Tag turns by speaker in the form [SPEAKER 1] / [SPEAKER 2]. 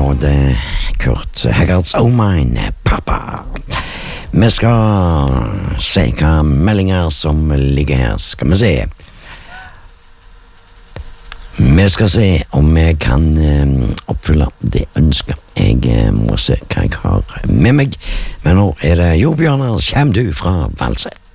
[SPEAKER 1] var det Kurt Heggards Oh Mine Papa. Vi skal se hva meldinger som ligger her, skal vi se. Vi skal se om vi kan oppfylle det ønsket. Jeg må se hva jeg har med meg, men nå er det Jo Bjørnar, kjem du fra Valset?